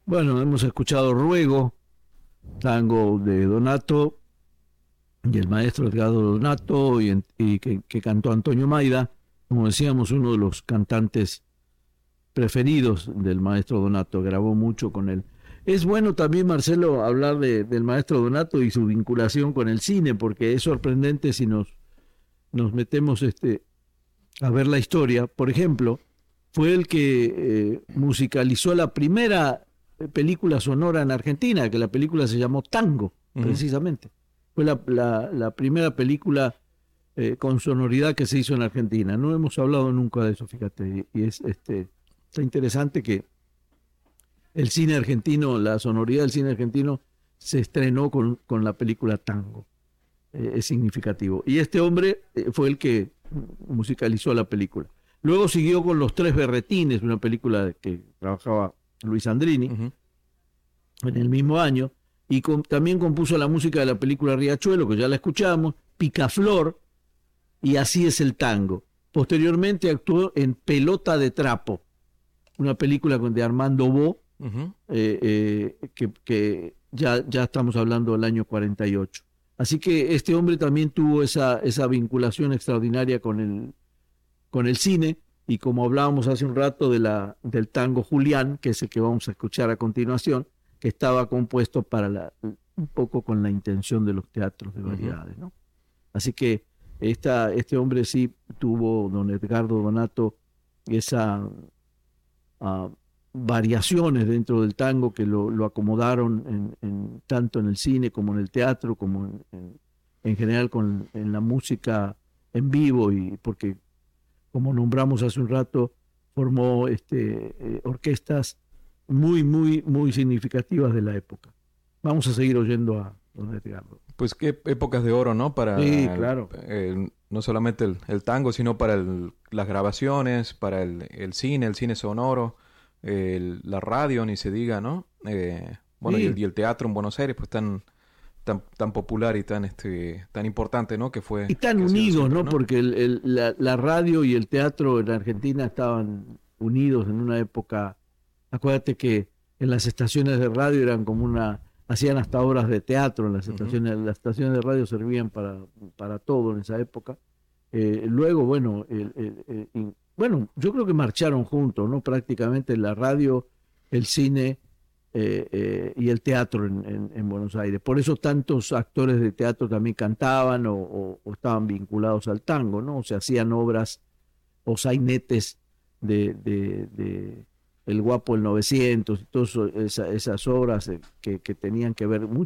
Bueno, hemos escuchado Ruego, tango de Donato y el maestro Edgardo Donato y que cantó Antonio Maida, como decíamos, uno de los cantantes preferidos del maestro Donato, grabó mucho con él. Es bueno también, Marcelo, hablar del maestro Donato y su vinculación con el cine, porque es sorprendente si nos metemos a ver la historia. Por ejemplo, fue el que musicalizó la primera película sonora en Argentina, que la película se llamó Tango, Ujú. precisamente. Fue la primera película con sonoridad que se hizo en Argentina. No hemos hablado nunca de eso, fíjate, y es está interesante que el cine argentino, la sonoridad del cine argentino se estrenó con la película Tango. Es significativo. Y este hombre fue el que musicalizó la película. Luego siguió con Los Tres Berretines, una película que trabajaba Luis Andrini Ujú. en el mismo año, y también compuso la música de la película Riachuelo, que ya la escuchamos, Picaflor, y Así es el tango. Posteriormente actuó en Pelota de Trapo, una película de Armando Bo, Ujú. que ya estamos hablando del año 48. Así que este hombre también tuvo esa vinculación extraordinaria con el cine, y como hablábamos hace un rato del tango Julián, que es el que vamos a escuchar a continuación, que estaba compuesto para un poco con la intención de los teatros de Ujú. variedades, ¿no? Así que este hombre sí tuvo, don Edgardo Donato, esa uh, variaciones dentro del tango que lo acomodaron tanto en el cine como en el teatro, como en general en la música en vivo, y porque, como nombramos hace un rato, formó orquestas muy significativas de la época. Vamos a seguir oyendo a don Edgardo. Pues qué épocas de oro, ¿no? Sí, Para claro. no solamente el tango, sino para las grabaciones, para el cine sonoro, la radio, ni se diga, ¿no? Bueno, Sí, y el teatro en Buenos Aires, pues tan popular y tan importante, ¿no? y tan Que ha sido unidos, siempre, ¿no? ¿no? Porque la radio y el teatro en Argentina estaban unidos en una época. Acuérdate que en las estaciones de radio eran como hacían hasta obras de teatro en Ujú. las estaciones de radio servían para todo en esa época. Luego, bueno, bueno, yo creo que marcharon juntos, ¿no? Prácticamente la radio, el cine y el teatro en Buenos Aires. Por eso tantos actores de teatro también cantaban o estaban vinculados al tango, ¿no? O se hacían obras o sainetes de El Guapo del 900 y todas esas obras que tenían que ver mucho